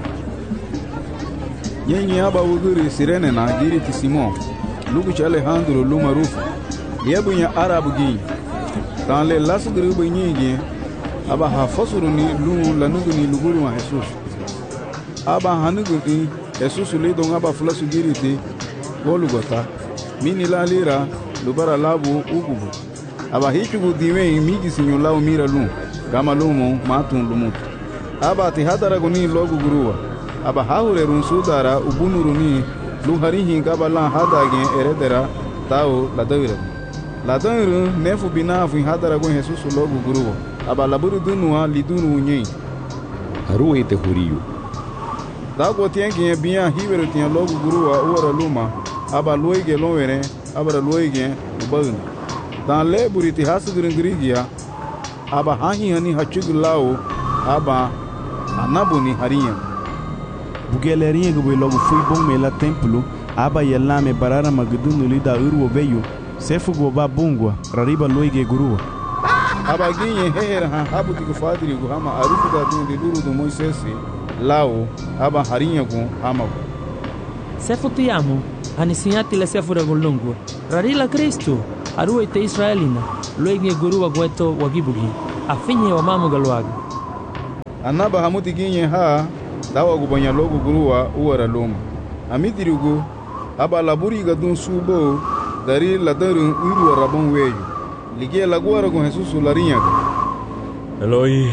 B: Yenye aba wuguri sirene na giri ti Simon. Lugu Alejandro luma rufu. Yebunya arabu gi. Tan le lasuguru bunyigi. Aba hafasuruni lu lanuguni luguru wa Jesus. Aba hanuguni Jesus le don aba flasu giriti golugota. Mini la lira lubara labu ugubu. Aba hichugu diwe migi sinyo lao mira lu. Gama lumo matun lumut. Aba ti hadaraguni logu guruwa. Aba haure run sudara ubunuruni lu harihi gabala hadage eredera tao ladawira. Ladawira nefu binafu hadaragun Jesus logu guruwa. Aba laburu dunua lidunu unye.
K: Haruwe tahuriyo.
B: Dago tiengi biya hiberu tiya logu guruwa uara luma. Aba luege lonwere aba luege ubagni. Dan le buriti hasugurin grigia. Aba hahi hani hachugu lao aba anabuni harinha.
H: Bugelerinha gube logo fui bom mela templo aba yelame barara magdunu lida urwo beyo sefu goba bungwa rariba loige gurua.
B: aba ginye heher ha habuti ku fadiri gu hama arufu da dun de duru do Moisés lao aba harinha gu hama
F: Sefutiamo anisiati la sefura golongo rarila Kristo arue te Israelina loenge guru wa gweto wagibugi afinye wa mamu galwaga
B: anaba hamuti ginye ha dawa gu banya logo guruwa uwara loma amidirigu aba laburi ga dun subo dari ladarun uru wa rabon weyu ligie laguara gu Jesus larinha
A: Eloi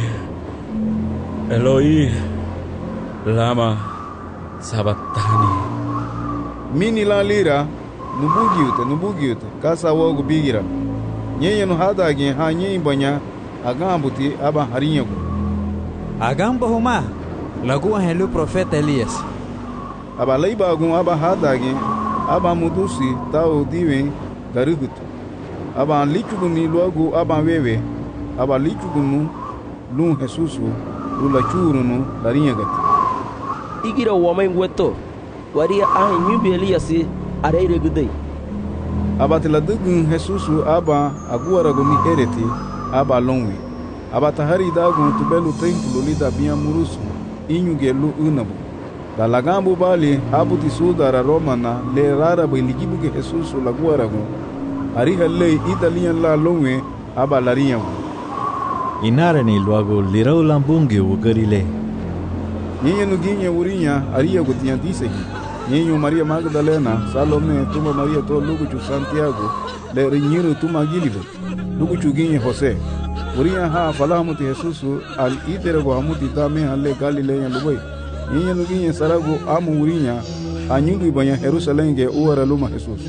A: Eloi lama sabatani
B: mini la lira nubugiute kasa wogu bigira nyenye no hada gen ha nyenye banya agambuti aba harinha gu
L: agamba huma lagu helu profeta Elias
B: aba leiba gu aba hada gen aba mudusi tao diwen garugutu aba lichuguni logo aba wewe aba lichugunu lun Jesus lula churunu larinha gati
M: igira wamai ngweto wari nyumbi Elias areire gudei
B: aba tiladugun Jesus aba aguara guni hereti aba lonwi aba tahari dagun tubelu templo lida bia murusu inyugelu unabu dalagambu bali abuti sudara romana le rara biligibuge Jesus laguara gun ariha lei italian la lonwe aba larinha
N: inare ni luago lirau lambungi ugarile
B: nyenye nuginye urinya aria gotinya diseki nyenye Maria Magdalena Salome tuma Maria to luguchu Santiago le rinyiro tuma gilibo luguchu ginye Jose urinya ha falamuti Jesus al iterego hamuti tame alle Galilea lubai nyenye nuginye sarago amu urinya anyugi banya Jerusalem ge uara luma Jesus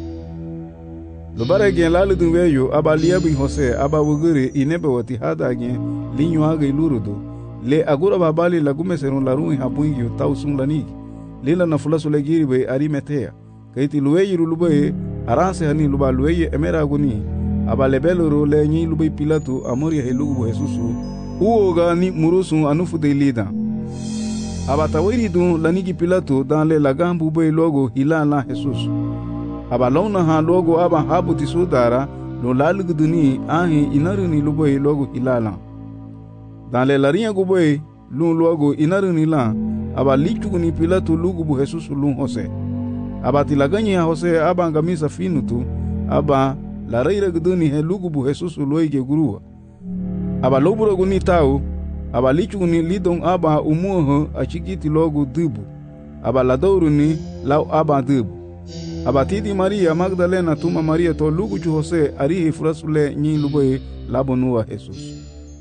B: lubare gen lalu dunweyo aba liabi Jose aba wugure inebe wati hada gen linyo aga ilurudo le agura babali lagume serun larun habuingi tausun lanigi lila na fulasu legiri be arimetea kaiti luweyi lubay aranse hani luba luweyi emera guni aba lebeloro le nyi lubay Pilato amoria helugu Jesusu uoga ni murusu anufu de lida aba tawiri dun lanigi Pilato dan le lagambu be logo hilala Jesus aba lona ha logo aba habuti sudara lo lalugu duni ahi inaruni lubay logo hilala dan le larinha guboy lun logo inaruni la aba lichuguni Pilato lugubu Jesus lun Jose aba tilaganye Jose aba ngamisa finutu aba la reira guduni he lugubu Jesus loige gurua aba loburo guni tau aba lichuguni lidon aba umuho achigiti logo dubu aba ladoruni lau aba dubu aba tidi Maria Magdalena tuma Maria to luguchu Jose arihi furasule nyi luboy labonua Jesus.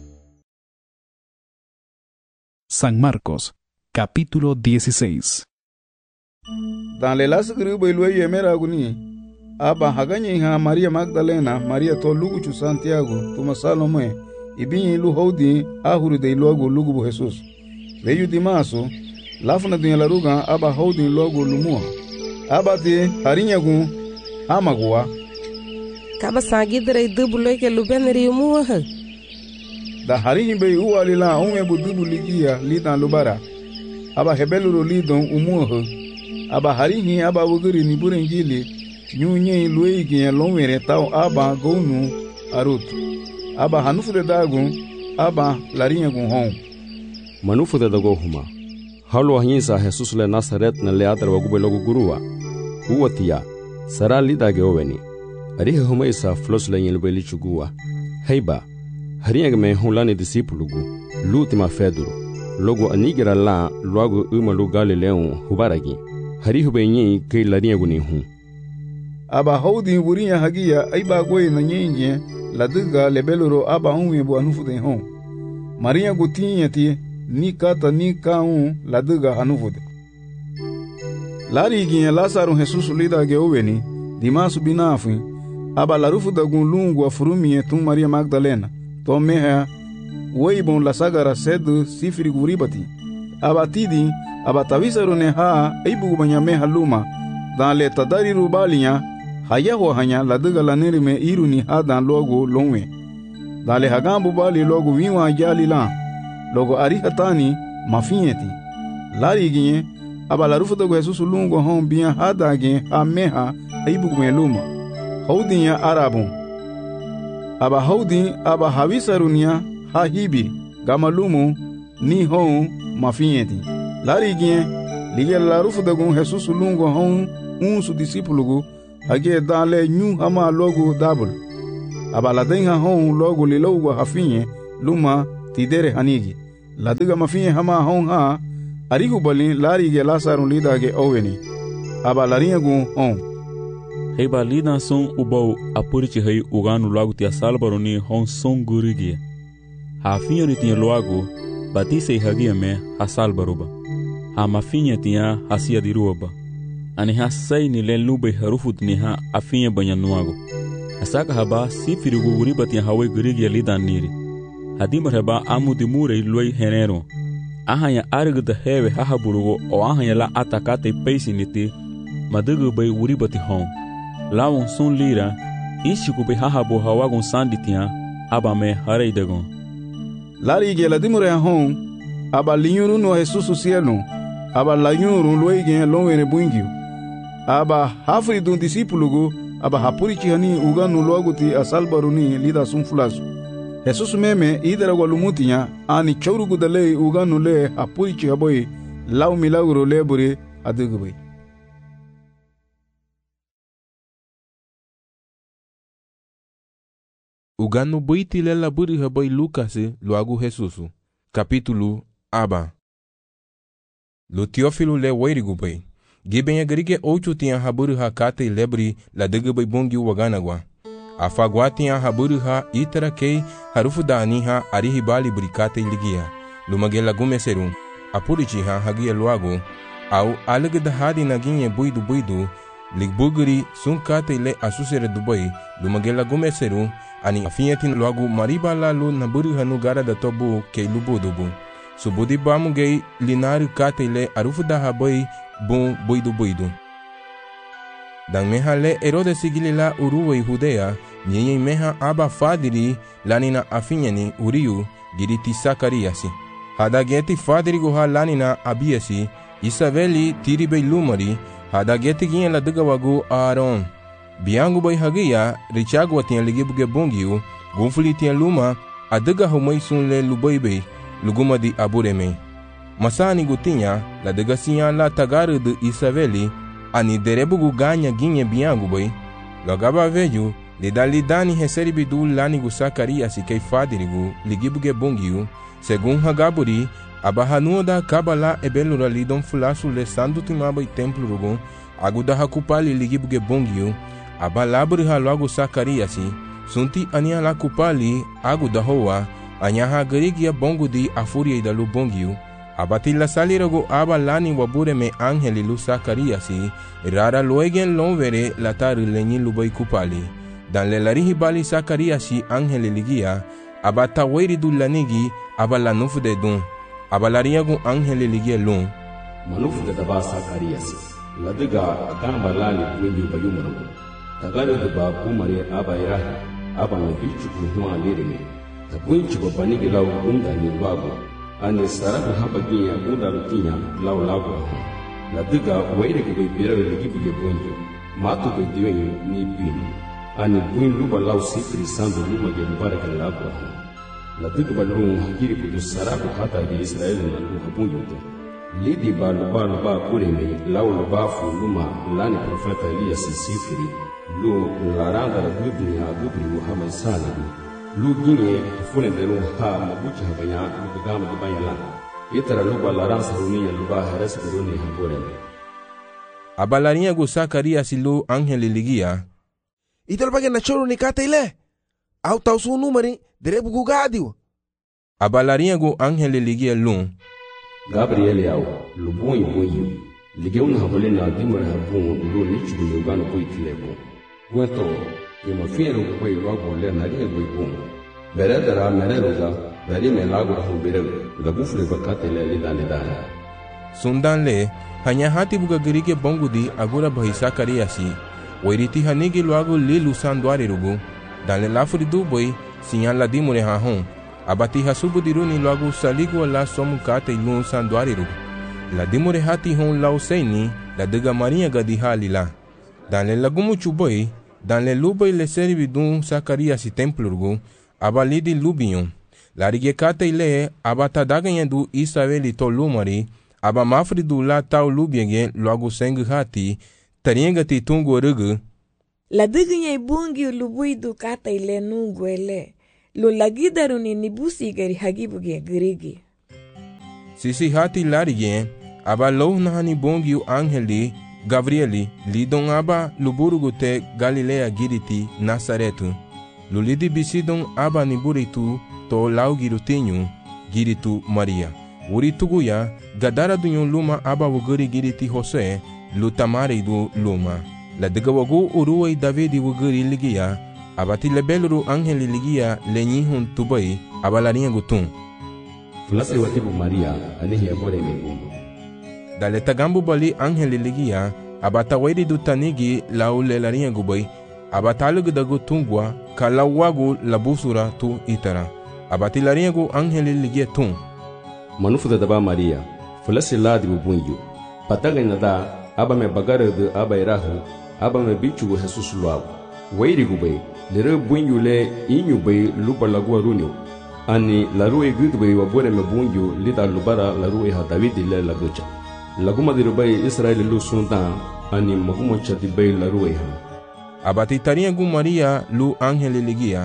E: San Marcos, capítulo 16.
B: Dans le las grupo lueye mera guni aba haganye ha Maria Magdalena Maria to luguchu Santiago tuma Salome ibinyi lu hodi ahuru de logo lugubu Jesus veyu dimaso lafuna de la ruga aba hodi logo lumua aba te harinya gu amagwa
O: kaba sagidre dubulo ke lubenri muwa
B: da harinyi be uwalila onwe budubu ligia lidan lubara aba hebeluro lidon umuho aba harinyi aba wuguri ni burengili nyunye luigi lonwere taw aba gonu arutu aba hanufu de dagun aba larinha gun hon
K: manufu de dago huma halo hanyisa Jesus le Nazaret na le adar wagube logo gurua uwatia sara lidage oweni ariha huma isa flos le nyelbeli chugua heiba harinha me hulani disipulugu lutima feduro logo anigira la logo umalu Galileu hubaragi harihu benyi ke larinha guni hu
B: aba hodi burinya hagia aiba goy na nyenye laduga lebeloro aba unwe bu anufu de hon Maria gutinyati ni kata ni kaun laduga anufu de lari ginye Lazaro Jesus lida ge oweni dimasu binafu aba larufu da gun lungu afurumie tum Maria Magdalena to meha weibon la sagara sedu sifiri guribati aba tidi aba tawisaro ne ha aibu banyame haluma dan le tadari rubalinya hayaho hanya laduga laneri me iruni hadan logo lonwe dale hagambu bali logo wiwa jali la logo arihatani mafieti lari ginye aba larufu da Jesus lungo hon biya hadage ameha aibu kumeluma haudinya arabun aba haudin aba hawisarunia ha hibi gamalumu ni hon mafinyeti larigien lige larufu dagun Jesus lungo hon su disipulugu hage dale nyu hama logo dabul aba ladenga hon logo lilogo hafinye luma tidere hanigi ladiga mafinye hama hon ha arigu balin larige lasarun lidage oweni aba laringu hon
A: heba lidan son ubau apurichi hai uganu lagu tia salbaroni hon son gurigi hafinyo ni tia loago batise hagia me hasalbaruba ha mafinye tia hasia diruba ani hasai ni lelube harufut ni ha afinye banyanuago hasaka haba sifirigu guriba tia hawe gurigi lidan niri hadimar haba amudi mure loi henero ahanya arigda hewe hahaburugo o ahanya la atakate peisi niti madugu bay uribati hon lawon sun lira ishiku be hahabo hawagon sanditia aba me hareidagon
B: larige la dimure hon aba linyuru no Jesus cielo aba lanyuru loige lonwene buingiu aba hafri dun disipulugo aba hapurichi hani uganu loguti asalbaruni lida sunfulasu Jesus meme idara walumutinya ani chaurugu dale uganu le hapurichi haboy law milagro lebure adugubay
C: Uganu boiti lela buri haboy Lucas loagu Jesusu. Capítulo aba. Lo Teófilo le wairigu bay. Giben agrige ocho tinha haburu ha kate lebri la degubay bongi waganagwa. Afagwa tinha haburu ha itara kei harufu da aniha arihibali burikate ligia. Lumagela gumeserum. Apurichi ha hagia loago. Au alegda hadi naginye buidu. Ligbuguri sun kate le asusere Dubai. Lumagela gumeserum. Ani afinyetin loagu mariba la lu naburu hanu gara da tobu kei lubudubu. Subudi bamu gei linaru kate le arufu da haboy bun buidu. Dan meha le Herode sigili la uruwe Judea, nyenye meha aba fadiri lanina afinyeni uriu giriti Sakariasi. Hada geti fadiri guha lanina abiasi, Isabeli tiribe lumari, hada geti gien la dugawagu Aaron. Biangu bay hagia, richagwa tian ligibuge bongiu, gunfuli tian luma, aduga humay sun le lubaybe, luguma di abureme. Masani gutinya, la degasinya la tagaru de Isabeli, ani derebugu ganya ginye biangu bay, lagaba veju, lidani heseribidu lanigu Sakariasi kei fadirigu, ligibuge bongiu, segun hagaburi, abahanuoda kabala ebelura lidon fulasu le sandu timaba templo rugun, aguda hakupali ligibuge bongiu, abalaburi haloagu Sakariasi, sunti ania la kupali aguda hoa, anyaha garigia bongu di afuria idalu bongiu, abatila saliragu abalani wabure me angeli lu Sakariasi, rara luegen lonvere latari lenyi lubai kupali, dan lelarihi bali Sakariasi angeli ligia, abata weiridu lanigi abalanufu de dun, abalariagu angeli ligia lun.
K: Manufu de daba Sakariasi, ladiga akamba lali wengi bayumaragu. Tagare de ba kumare aba irahi aba na bichu kuhwa lirime tabunchi ko banigi law unda ni bago ane saraka haba ginya unda rutinya law lago la diga waire ko bira le gibuge bonjo matu ko diwenyo ni pini ane buin luba law sifri sandu luma ge baraka lago la diga balun hakiri ko saraka hata de Israel na lu habunyo lidi ba kureme law ba fu luma lani profeta Elias sifri lu laranga la dubri Muhammad Salihu lu gine fune de lu ha mabuchi habanya lu gama de bayala itara lu balarang saruniya lu ba haras buruni habore
C: abalariya gu Sakariasi lu angeli ligia
D: ital bagen na choro ni kate ile au tausu numeri derebu gu gadiu
C: abalariya gu angeli ligia lu
K: Gabriel yao lu bonyi ligeuna habole na dimara habun lu nichu lu gano kuitlebo Gueto, que me fiero que voy a leer nadie el buipum. Veré de la mereruga, veré me lago a jubilar, la bufle vacate le lidana.
C: Sundan le, hanyahati buga gerige bongudi agura bahi Sakariasi, wairiti hanigi luago lilu sanduari rugu, dan le lafuri duboy, sinyan la dimure hahon, abati hasubu diruni luago saligu la somu kate ilun sanduari rugu. La dimure hati hon lau seini, la dega maria gadi halila. Dan le lagumu chuboy, Dan le lubay le servi dun Zacarias i templurgu, aba lidi lubion. Larige kata ile aba tadaganyen du Isabeli to lumari, aba mafri du la tau lubiege logo sengu hati, tarienga ti tungu rugu.
P: La diganyen bungi lubui du kata ile nungu ele, lu lagidaru ni nibusi gari hagibuge girigi.
C: Sisi hati larige, aba loh nahani bungi angeli, Gabrieli, lidon aba luburugu te Galilea giriti Nazaretu. Lulidi bisidon aba niburitu to lau girutinho, giritu Maria. Urituguya, gadara dunyon luma aba wuguri giriti Jose, lutamare du luma. La digawagu uruway Davidi wuguri ligia, abati lebeluru angeli ligia lenyihun tubai, aba larinha gutun.
K: Fulase watibu Maria, anihi abore megungu. Dale
C: tagambu bali angeli ligia, abata wairi du tanigi lau le larinha gubai, abatalugu dagu tungwa, kalawagu labusura tu itara. Abati larinha gu angeli ligia tun.
K: Manufu da daba Maria, fulase la dibu bunyu. Pataga nada, aba me bagare de aba irahu, aba me bichu Jesus luabu. Wairi gubai, lere bunyu le inyu bai lupa lagua runyo. Ani larue gudbai wabore me bunyu lida lubara larue ha Davidi le lagucha. Laguma dirubai Israeli lu sundan, ani magumo chati bai larue ha. Abati tarinha gu Maria lu angeli ligia.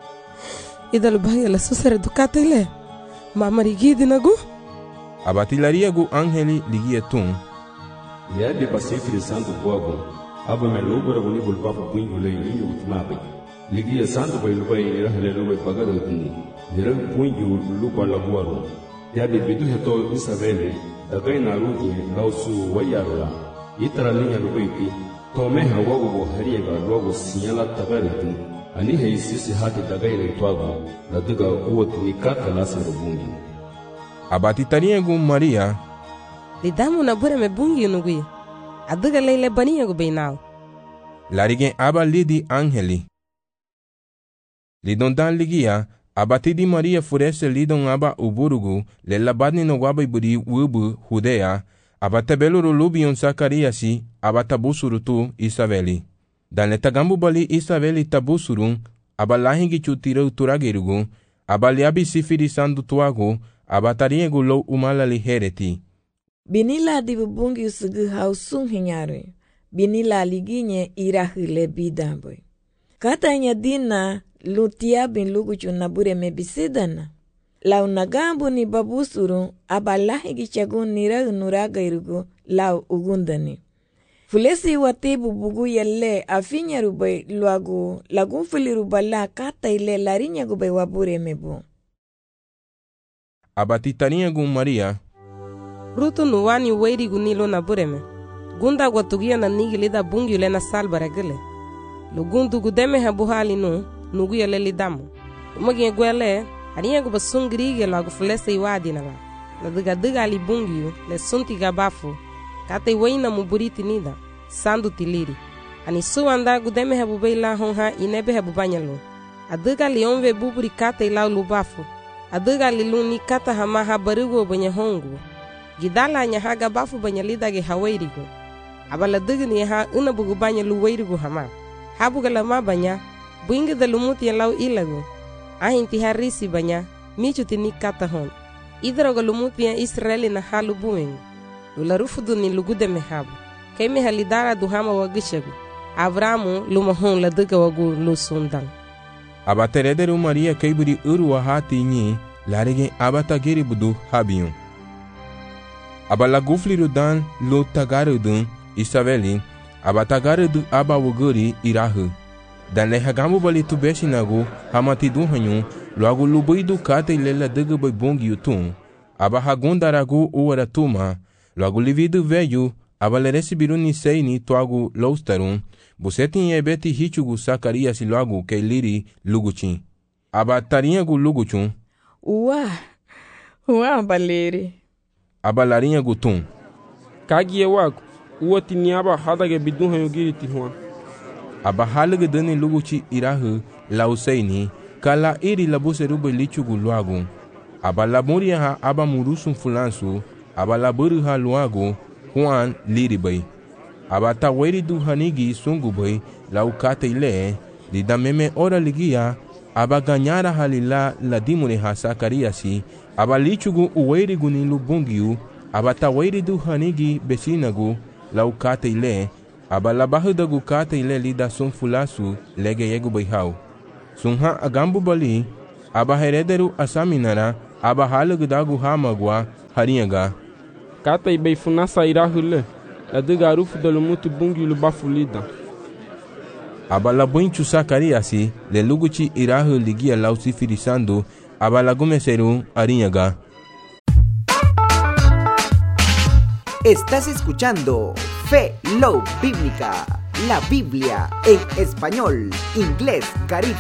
O: Ida lubaya la susere dukata ile. Mama rigidi nagu?
C: Abati laria gu angeli ligia tun.
K: Ya de pasifri santo boago. Aba me lubara guni bulpapa bunyu le inyu utmabe. Ligia santo bai lubai irahale lubai pagado tuni. Lira bunyu lupa laguaro. Ya de bidu heto Isabeli. Dagai na rugi lausu wayarula. Itara linya lubai pi. Tome hawago go hariega logo sinyala tagaritu. Ani hei sisi hati dagai leitwago. Ladiga uotu nikata lasa rubungi.
C: Abati tarinha gu Maria.
O: Lidamu na bure me bungi unugui. Adiga leile baniya gu beinao.
C: Larige aba lidi angeli. Lidon dan ligia, abati di Maria furese lidon aba uburugu, le labadni no guaba iburi wubu Judea, abata beluru lubion Zacariasi, abata busuru tu Isabeli. Dan le tagambu bali Isabeli tabusurun, aba lahingi chutirau turagerugu, aba liabi sifiri sandu tuagu, abatariegu lo umala lihereti.
P: Binila dibu bungi usugu hausun hinyaru, binila liginye irahile bidamboy. Katanya dina lutia bin luguchu nabure mebisidana. Lau nagambu ni babusuru abalahi gichagun nira nuraga irugu lau ugundani. Fulesi watibu bugu yelle afinya rubai luagu lagun filirubala kata ile larinya gubay wabure mebu.
C: Abati tarinha gu Maria.
O: Rutu nuwani wairi gunilo nabure me. Gunda watugia na nigilida bungi ule na salbara gile. Lugundu gudeme habuhali nugu yale lidamu. Umagi gwele ariya guba sungirige lagu fulese iwadi na ba. La diga ali bungiu le sunti gabafu. Kata iwaina muburiti nida. Sandu tiliri. Ani suwanda gudeme habubay la honha inebe habubanyalo. Adiga lionve buburi kata ilau lubafu. Adiga liluni kata hamaha barigo banya hongu. Gidala nyaha gabafu banya lidage hawairigo. Abala digni ha unabugu banya luwairigo hama. Habuga lama banya. Buinga da lumuti ya lau ilago. Ahinti harisi banya. Michuti ni kata hon. Idroga lumuti ya Israeli na halu buing. Lularufudu ni lugude mehabu. Kaime halidara duhama wagishagu. Avramu lumahon la diga wagu lusundan.
C: Abaterederu Maria kaiburi urwa hati nyi. Larige abatagiri budu habiyon. Abala gufliru dan lo tagarudun Isabeli. Abatagarudu aba wuguri irahu. Dan lehagambu bali tubeshinagu hamati duhanyu. Logo lubuidu kata ilela diga bai bongi yutun. Aba hagundaragu uwara tuma. Logo lividu veyu. Aba leresi biruni seini tuagu loustarun. Busetin yebeti hichugu Zacarias logo ke liri luguchin. Aba tarinhagu luguchun.
P: Uwa baleri.
C: Aba larinhagu tun.
Q: Kagie wagu. Uoti ni aba hadage bidun hayogiri tihuan.
C: Aba halige dani luguchi irahu lauseini. Kala iri labuse rube lichugu luagu. Aba lamuria ha aba murusun fulansu. Aba laburu ha luagu. Juan liribai. Aba taweri du hanigi sungubai. la ukate ile, li da meme ora ligia, aba ganyara halila la dimune ha Sakariasi, aba lichugu uweri guni lubungiu, aba taweri du hanigi besinagu, la ukate ile, aba labahu da gukate ile li da sun fulasu lege yegu beihau. Sunha agambu bali, aba herederu asaminara, aba halugu dagu hamagwa, harinyaga.
Q: Kata ibei funasa irahule, la de garufu da lumutu bungi lubafulida.
C: Aba la buinchu Sakariasi, le luguchi irahu ligia lausi firisando, aba la gumeseru harinyaga.
R: Estás escuchando Fe Love Bíblica, la Biblia en español, inglés, caribe